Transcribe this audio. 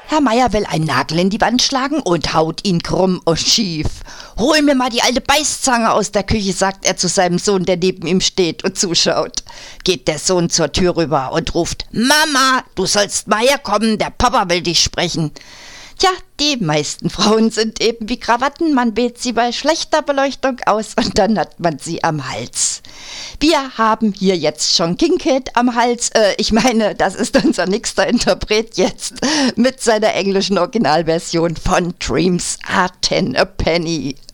Herr Meier will einen Nagel in die Wand schlagen und haut ihn krumm und schief. »Hol mir mal die alte Beißzange aus der Küche«, sagt er zu seinem Sohn, der neben ihm steht und zuschaut. Geht der Sohn zur Tür rüber und ruft: »Mama, du sollst mal herkommen, der Papa will dich sprechen.« Tja, die meisten Frauen sind eben wie Krawatten, man wählt sie bei schlechter Beleuchtung aus und dann hat man sie am Hals. Wir haben hier jetzt schon King Kid am Hals, das ist unser nächster Interpret jetzt mit seiner englischen Originalversion von Dreams Are 10 a Penny.